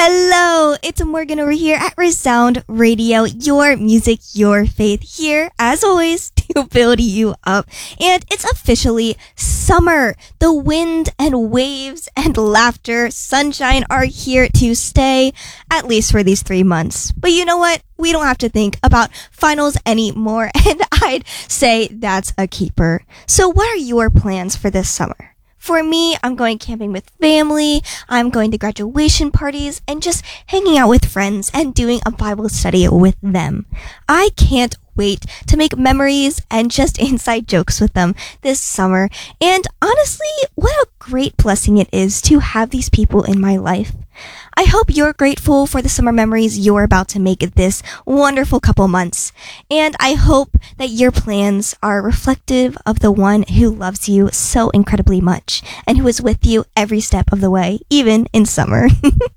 Hello, it's Morgan over here at Resound Radio, your music, your faith, here as always to build you up. And it's officially summer. The wind and waves and laughter, sunshine are here to stay, at least for these 3 months. But you know what? We don't have to think about finals anymore, and I'd say that's a keeper. So what are your plans for this summer? For me, I'm going camping with family, I'm going to graduation parties, and just hanging out with friends and doing a Bible study with them. I can't wait to make memories and just inside jokes with them this summer. And honestly, what a great blessing it is to have these people in my life. I hope you're grateful for the summer memories you're about to make this wonderful couple months. And I hope that your plans are reflective of the one who loves you so incredibly much and who is with you every step of the way, even in summer.